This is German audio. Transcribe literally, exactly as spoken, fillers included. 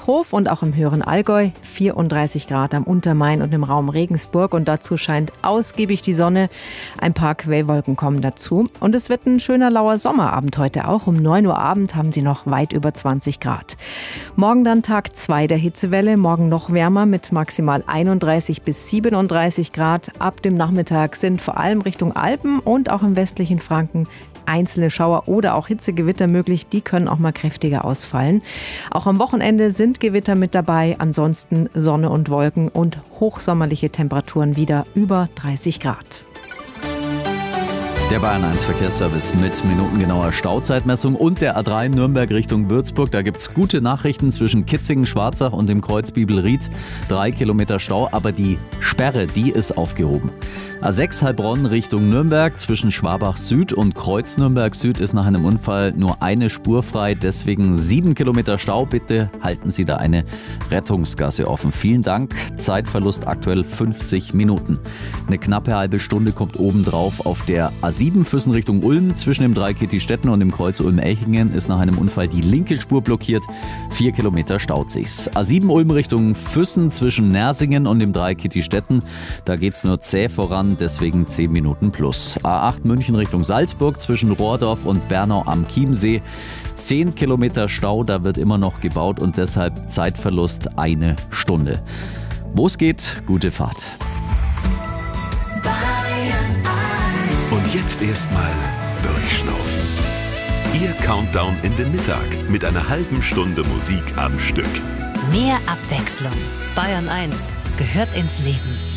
Hof und auch im höheren Allgäu, vierunddreißig Grad am Untermain und im Raum Regensburg und dazu scheint ausgiebig die Sonne. Ein paar Quellwolken kommen dazu und es wird ein schöner lauer Sommerabend heute auch. Um neun Uhr Abend haben sie noch weit über zwanzig Grad. Morgen dann Tag zwei der Hitzewelle, morgen noch wärmer mit maximal einunddreißig bis siebenunddreißig Grad. Ab dem Nachmittag sind vor allem Richtung Alpen und auch im westlichen Franken einzelne Schauer oder auch Hitzegewitter möglich. Die können auch mal kräftiger ausfallen. Auch am Wochenende sind Gewitter mit dabei. Ansonsten Sonne und Wolken und hochsommerliche Temperaturen wieder über dreißig Grad. Der Bayern eins Verkehrsservice mit minutengenauer Stauzeitmessung und der A drei Nürnberg Richtung Würzburg. Da gibt's gute Nachrichten zwischen Kitzingen, Schwarzach und dem Kreuz Bibelried. Drei Kilometer Stau, aber die Sperre, die ist aufgehoben. A sechs Heilbronn Richtung Nürnberg zwischen Schwabach Süd und Kreuz Nürnberg Süd ist nach einem Unfall nur eine Spur frei. Deswegen sieben Kilometer Stau. Bitte halten Sie da eine Rettungsgasse offen. Vielen Dank. Zeitverlust aktuell fünfzig Minuten. Eine knappe halbe Stunde kommt obendrauf auf der A sieben Füssen Richtung Ulm. Zwischen dem Dreikirchstetten und dem Kreuz Ulm-Elchingen ist nach einem Unfall die linke Spur blockiert. Vier Kilometer staut sich's. A sieben Ulm Richtung Füssen zwischen Nersingen und dem Dreikirchstetten. Da geht's nur zäh voran, deswegen zehn Minuten plus. A acht München Richtung Salzburg zwischen Rohrdorf und Bernau am Chiemsee. zehn Kilometer Stau, da wird immer noch gebaut und deshalb Zeitverlust eine Stunde. Wo es geht, gute Fahrt. Und jetzt erstmal durchschnaufen. Ihr Countdown in den Mittag mit einer halben Stunde Musik am Stück. Mehr Abwechslung. Bayern eins gehört ins Leben.